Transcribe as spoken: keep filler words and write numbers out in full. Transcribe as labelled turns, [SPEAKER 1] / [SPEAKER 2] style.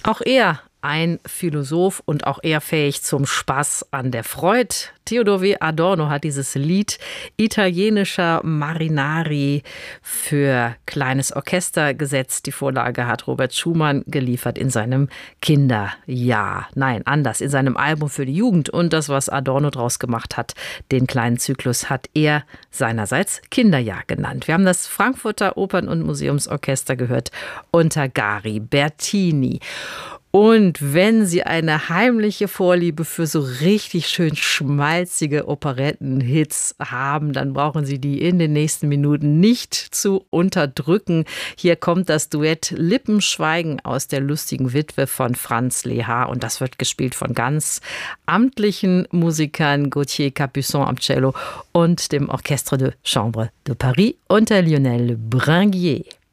[SPEAKER 1] Auch er ein Philosoph und auch er fähig zum Spaß an der Freude. Theodor W. Adorno hat dieses Lied italienischer Marinari für kleines Orchester gesetzt. Die Vorlage hat Robert Schumann geliefert in seinem Kinderjahr. Nein, anders, in seinem Album für die Jugend. Und das, was Adorno draus gemacht hat, den kleinen Zyklus, hat er seinerseits Kinderjahr genannt. Wir haben das Frankfurter Opern- und Museumsorchester gehört unter Gari Bertini. Und wenn Sie eine heimliche Vorliebe für so richtig schön schmalzige Operettenhits haben, dann brauchen Sie die in den nächsten Minuten nicht zu unterdrücken. Hier kommt das Duett Lippenschweigen aus der lustigen Witwe von Franz Lehár und das wird gespielt von ganz amtlichen Musikern Gauthier Capuçon am Cello und dem Orchestre de Chambre de Paris unter Lionel Bringuier.